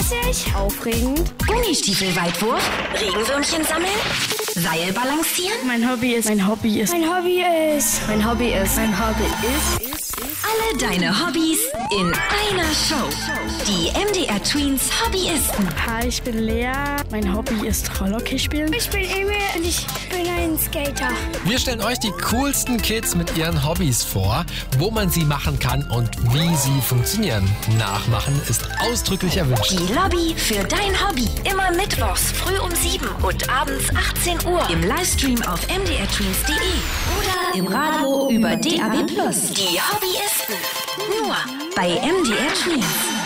Lustig. Aufregend. Gummistiefelweitwurf, Regenwürmchen sammeln, Seil balancieren. Mein Hobby ist. Alle deine Hobbys in einer Show. Die MDR Tweens Hobbyisten. Hi, ich bin Lea. Mein Hobby ist Rollhockey spielen. Ich bin Emil und ich bin ein Skater. Wir stellen euch die coolsten Kids mit ihren Hobbys vor, wo man sie machen kann und wie sie funktionieren. Nachmachen ist ausdrücklich erwünscht. Die Lobby für dein Hobby. Immer mittwochs früh um 7 und abends 18 Uhr. Im Livestream auf mdrtweens.de oder im Radio über DAB+. Die Hobbyisten. Nur bei MDR Tweens.